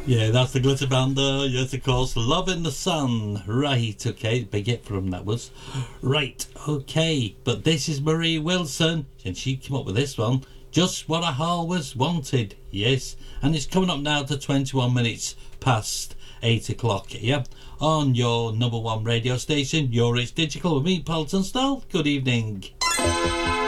Yeah, that's the Glitter Band. Yes, of course. Love in the Sun. Right, okay. Big hit for them, that was. Right, okay. But this is Marie Wilson, and she came up with this one. Just What I Always Wanted. Yes. And it's coming up now to 21 minutes past 8 o'clock. Yeah. On your number one radio station, your It's Digital with me, Paulton Stoll. Good evening.